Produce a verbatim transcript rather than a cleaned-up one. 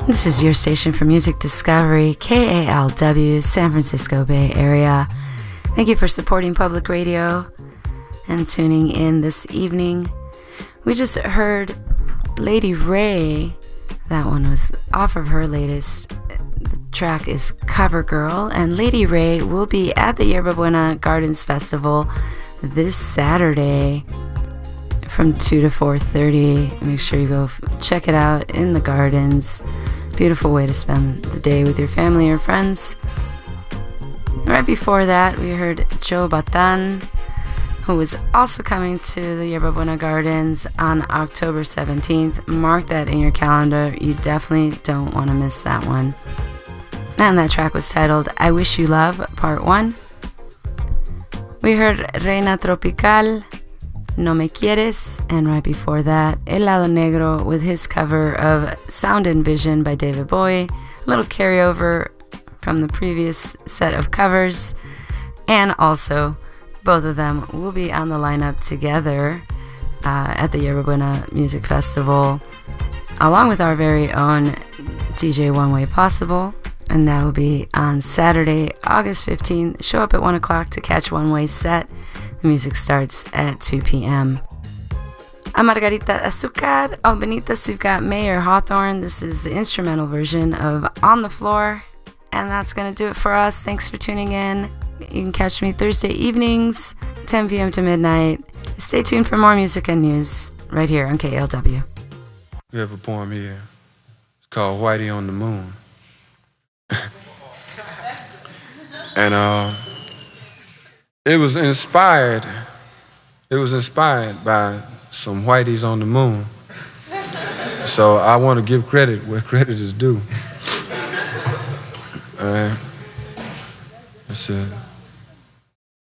This is your station for music discovery, K A L W, San Francisco Bay Area. Thank you for supporting public radio and tuning in this evening. We just heard Lady Ray. That one was off of her latest. The track is Cover Girl, and Lady Ray will be at the Yerba Buena Gardens Festival this Saturday from two to four thirty. Make sure you go f- check it out in the gardens. Beautiful way to spend the day with your family or friends. Right before that, we heard Joe Batan, who is also coming to the Yerba Buena Gardens on October seventeenth. Mark that in your calendar. You definitely don't want to miss that one. And that track was titled I Wish You Love, Part one. We heard Reina Tropical, No Me Quieres, and right before that, El Lado Negro with his cover of Sound and Vision by David Bowie, a little carryover from the previous set of covers, and also both of them will be on the lineup together uh, at the Yerba Buena Music Festival, along with our very own D J One Way Possible, and that'll be on Saturday, August fifteenth. Show up at one o'clock to catch One Way's set. The music starts at two p.m. I'm Margarita Azucar. Oh, beneath us, we've got Mayer Hawthorne. This is the instrumental version of On the Floor. And that's going to do it for us. Thanks for tuning in. You can catch me Thursday evenings, ten p.m. to midnight. Stay tuned for more music and news right here on K L W. We have a poem here. It's called Whitey on the Moon. and, uh... It was inspired, it was inspired by some whiteys on the moon. So I want to give credit where credit is due. All right. That's it.